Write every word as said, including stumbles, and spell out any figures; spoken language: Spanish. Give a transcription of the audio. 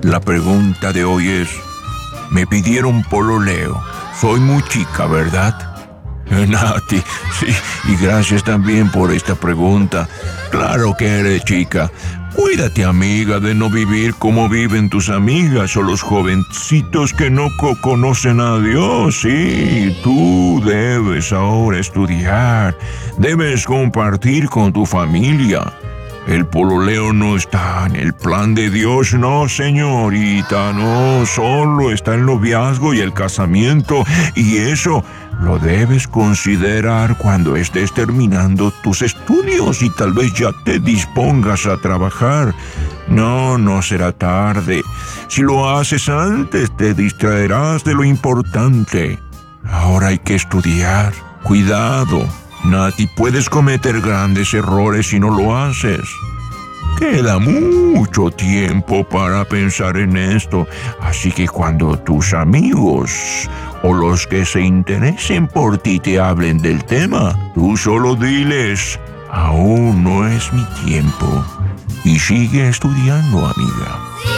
La pregunta de hoy es, me pidieron pololeo. Soy muy chica, ¿verdad? Eh, Nati, sí, y gracias también por esta pregunta. Claro que eres chica. Cuídate, amiga, de no vivir como viven tus amigas o los jovencitos que no co- conocen a Dios. Sí, tú debes ahora estudiar. Debes compartir con tu familia. El pololeo no está en el plan de Dios, no, señorita, no. Solo está el noviazgo y el casamiento. Y eso lo debes considerar cuando estés terminando tus estudios y tal vez ya te dispongas a trabajar. No, no será tarde. Si lo haces antes, te distraerás de lo importante. Ahora hay que estudiar. Cuidado, Nati, puedes cometer grandes errores si no lo haces. Queda mucho tiempo para pensar en esto, así que cuando tus amigos o los que se interesen por ti te hablen del tema, tú solo diles, aún no es mi tiempo, y sigue estudiando, amiga.